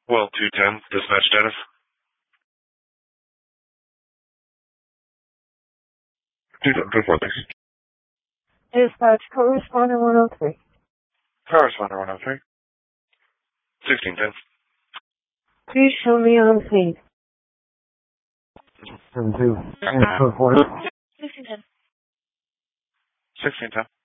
Well, 210, dispatch status. Two four, thanks. Dispatch, correspondent 103. Correspondent 103. 1610. Please show me on scene. 7-2. 1610. 1610.